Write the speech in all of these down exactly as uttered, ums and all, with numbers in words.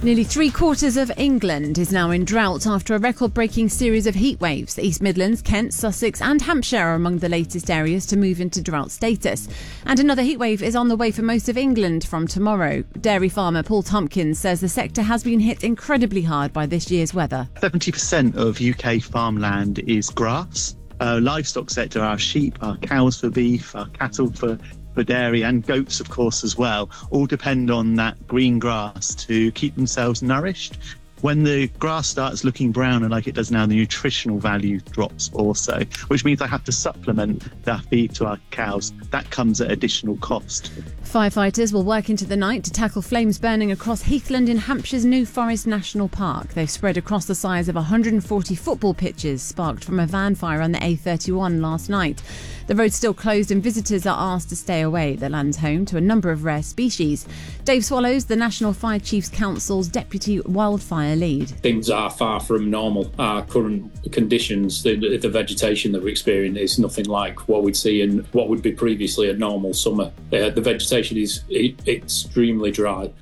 Nearly three quarters of England is now in drought after a record-breaking series of heat waves. The East Midlands, Kent, Sussex and Hampshire are among the latest areas to move into drought status. And another heatwave is on the way for most of England from tomorrow. Dairy farmer Paul Tompkins says the sector has been hit incredibly hard by this year's weather. seventy percent of U K farmland is grass. Uh, livestock sector, our sheep, our cows for beef, our cattle for for dairy, and goats, of course, as well, all depend on that green grass to keep themselves nourished. When the grass starts looking brown, and like it does now, the nutritional value drops also, which means I have to supplement that feed to our cows. That comes at additional cost. Firefighters will work into the night to tackle flames burning across Heathland in Hampshire's New Forest National Park. They've spread across the size of one hundred forty football pitches, sparked from a van fire on the A thirty-one last night. The road's still closed and visitors are asked to stay away. The land's home to a number of rare species. Dave Swallows, the National Fire Chiefs Council's Deputy Wildfire Lead. Things are far from normal. Our current conditions, the, the vegetation that we're experiencing is nothing like what we'd see in what would be previously a normal summer. Uh, the vegetation is extremely dry.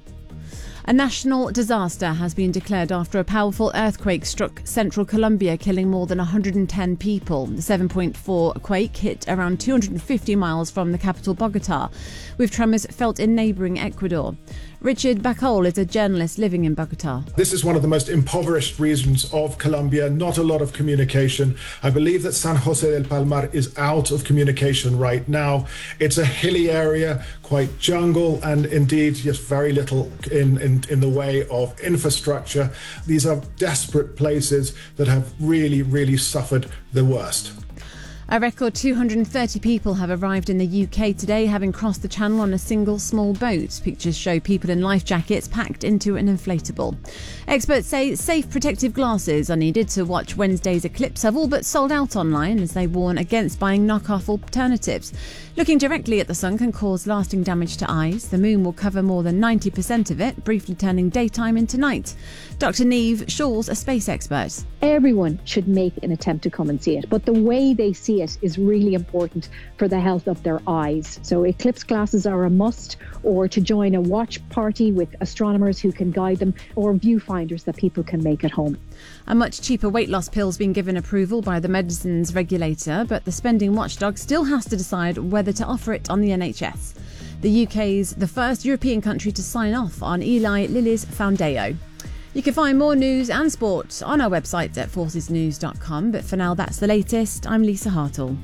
A national disaster has been declared after a powerful earthquake struck central Colombia, killing more than one hundred ten people. The seven point four quake hit around two hundred fifty miles from the capital Bogotá, with tremors felt in neighbouring Ecuador. Richard Bacol is a journalist living in Bogotá. This is one of the most impoverished regions of Colombia, not a lot of communication. I believe that San Jose del Palmar is out of communication right now. It's a hilly area, quite jungle, and indeed just very little in, in, in the way of infrastructure. These are desperate places that have really, really suffered the worst. A record two hundred thirty people have arrived in the U K today, having crossed the channel on a single small boat. Pictures show people in life jackets packed into an inflatable. Experts say safe protective glasses are needed to watch Wednesday's eclipse have all but sold out online, as they warn against buying knockoff alternatives. Looking directly at the sun can cause lasting damage to eyes. The moon will cover more than ninety percent of it, briefly turning daytime into night. Doctor Niamh Shaw's a space expert. Everyone should make an attempt to come and see it, but the way they see it is really important for the health of their eyes. So eclipse glasses are a must, or to join a watch party with astronomers who can guide them, or viewfinders that people can make at home. A much cheaper weight loss pill's been given approval by the medicines regulator, but the spending watchdog still has to decide whether to offer it on the N H S. The U K's the first European country to sign off on Eli Lilly's Foundayo. You can find more news and sport on our website at forces news dot com, but for now that's the latest. I'm Lisa Hartle.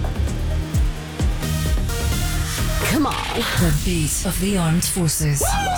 Come on. The beat of the armed forces.